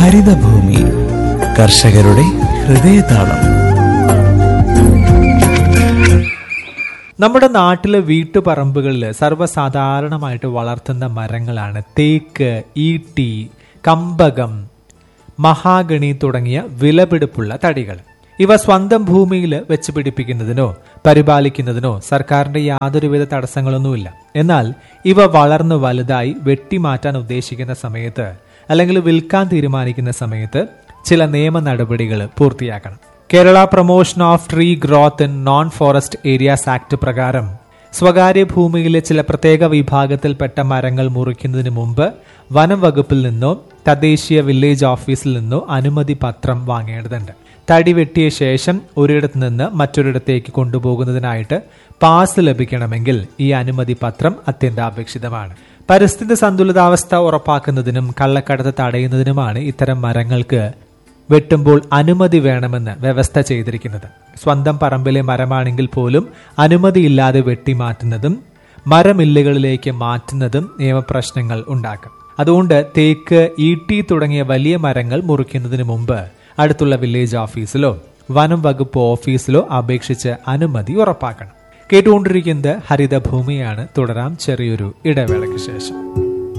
ഹരിതഭൂമി, കർഷകരുടെ ഹൃദയതാളം. നമ്മുടെ നാട്ടിലെ വീട്ടുപറമ്പുകളിൽ സർവ്വസാധാരണമായിട്ട് വളർത്തുന്ന മരങ്ങളാണ് തേക്ക്, ഈട്ടി, കമ്പകം, മഹാഗണി തുടങ്ങിയ വിലപിടിപ്പുള്ള തടികൾ. ഇവ സ്വന്തം ഭൂമിയിൽ വെച്ച് പിടിപ്പിക്കുന്നതിനോ പരിപാലിക്കുന്നതിനോ സർക്കാരിന്റെ യാതൊരുവിധ തടസ്സങ്ങളൊന്നുമില്ല. എന്നാൽ ഇവ വളർന്നു വലുതായി വെട്ടിമാറ്റാൻ ഉദ്ദേശിക്കുന്ന സമയത്ത് അല്ലെങ്കിൽ വിൽക്കാൻ തീരുമാനിക്കുന്ന സമയത്ത് ചില നിയമ നടപടികൾ പൂർത്തിയാക്കണം. Kerala promotion of tree growth in non forest areas act പ്രകാരം സ്വകാര്യ ഭൂമിയിലെ ചില പ്രത്യേക വിഭാഗത്തിൽപ്പെട്ട മരങ്ങൾ മുറിക്കുന്നതിന് മുമ്പ് വനം വകുപ്പിൽ നിന്നോ തദ്ദേശീയ വില്ലേജ് ഓഫീസിൽ നിന്നോ അനുമതി പത്രം വാങ്ങേണ്ടതുണ്ട്. തടി വെട്ടിയ ശേഷം ഒരിടത്ത് നിന്ന് മറ്റൊരിടത്തേക്ക് കൊണ്ടുപോകുന്നതിനായിട്ട് പാസ് ലഭിക്കണമെങ്കിൽ ഈ അനുമതി പത്രം അത്യന്താപേക്ഷിതമാണ്. പരിസ്ഥിതി സന്തുലിതാവസ്ഥ ഉറപ്പാക്കുന്നതിനും കള്ളക്കടത്ത് തടയുന്നതിനുമാണ് ഇത്തരം മരങ്ങൾക്ക് വെട്ടുമ്പോൾ അനുമതി വേണമെന്ന് വ്യവസ്ഥ ചെയ്തിരിക്കുന്നത്. സ്വന്തം പറമ്പിലെ മരമാണെങ്കിൽ പോലും അനുമതിയില്ലാതെ വെട്ടിമാറ്റുന്നതും മരമില്ലുകളിലേക്ക് മാറ്റുന്നതും നിയമപ്രശ്നങ്ങൾ ഉണ്ടാക്കും. അതുകൊണ്ട് തേക്ക്, ഈട്ടി തുടങ്ങിയ വലിയ മരങ്ങൾ മുറിക്കുന്നതിന് മുമ്പ് അടുത്തുള്ള വില്ലേജ് ഓഫീസിലോ വനം വകുപ്പ് ഓഫീസിലോ അപേക്ഷിച്ച് അനുമതി ഉറപ്പാക്കണം. കേട്ടുകൊണ്ടിരിക്കുന്നത് ഹരിതഭൂമിയാണ്. തുടരാം ചെറിയൊരു ഇടവേളയ്ക്ക് ശേഷം.